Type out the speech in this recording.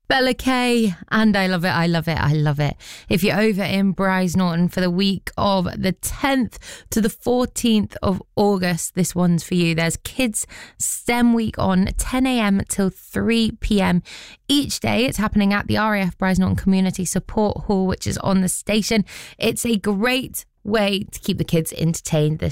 Bella Kay, and I love it, I love it, I love it. If you're over in Bryce Norton for the week of the 10th to the 14th of August, this one's for you. There's Kids STEM Week on 10 a.m. till 3 p.m. each day. It's happening at the RAF Bryce Norton Community Support Hall, which is on the station. It's a great way to keep the kids entertained this